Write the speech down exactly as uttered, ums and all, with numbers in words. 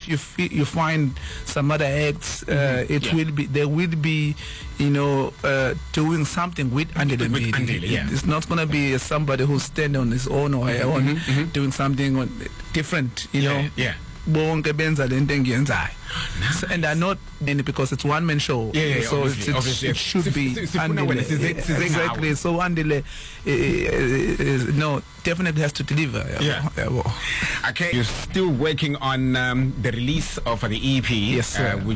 you f- you find some other acts, uh, mm-hmm. it yeah. will be there will be, you know, uh, doing something with Andile with Andile, yeah. It's not going to be somebody who's standing on his own or her own, mm-hmm, mm-hmm. doing something on, different, you yeah, know. Yeah. bonke benza lento engiyenzayo. So, and are not in because it's one man show. Yeah, yeah, so obviously, it, obviously. it should Sif- be sif- sif- Andile. Size- Exactly. So Andile uh, uh, no definitely has to deliver. Yeah. Yeah. Okay. You're still working on um, the release of the E P, yes, sir. Uh, which